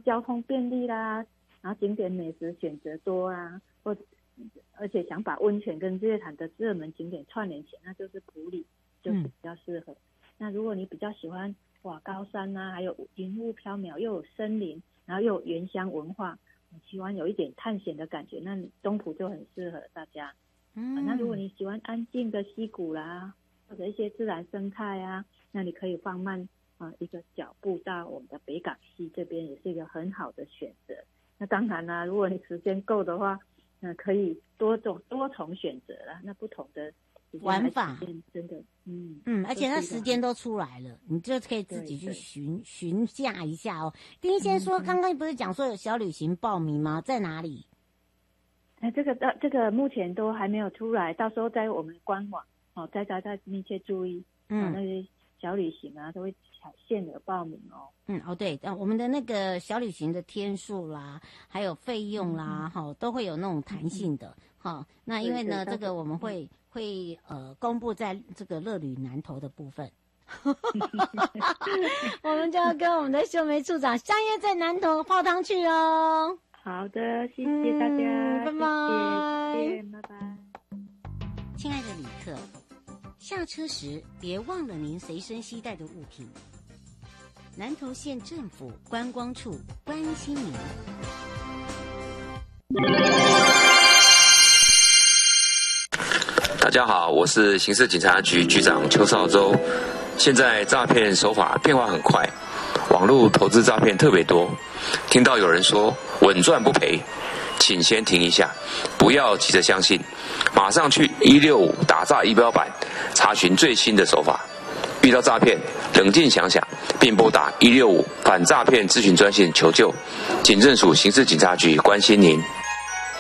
交通便利啦，然后景点美食选择多啊，而且想把温泉跟日月潭的热门景点串联起来，那就是埔里，就是比较适合。那如果你比较喜欢高山啊，还有云雾缥缈，又有森林，然后又有原乡文化，喜欢有一点探险的感觉，那东埔就很适合大家。那如果你喜欢安静的溪谷啦，或者一些自然生态啊，那你可以放慢一个脚步到我们的北港溪这边，也是一个很好的选择。那当然啦，如果你时间够的话，那可以多重选择啦，那不同的玩法真的， 而且它时间都出来了，你就可以自己去询价一下哦。丁先说，刚刚不是讲说有小旅行报名吗？在哪里？ 这个目前都还没有出来，到时候在我们官网再密切注意，那些小旅行啊都会限额报名哦。 对，我们的那个小旅行的天数啦，还有费用啦，都会有那种弹性的。那因为呢，这个我们会公布在这个乐旅南投的部分。我们就要跟我们的秀梅处长相约在南投泡汤去哦。 好的，谢谢大家， 拜拜， 谢谢，拜拜。 亲爱的旅客，下车时别忘了您随身携带的物品。南投县政府观光处关心您。 大家好，我是刑事警察局局长邱少洲。现在诈骗手法变化很快，网络投资诈骗特别多。听到有人说稳赚不赔，请先停一下，不要急着相信，马上去165打诈仪表板查询最新的手法。遇到诈骗，冷静想想，并拨打165反诈骗咨询专线求救。警政署刑事警察局关心您。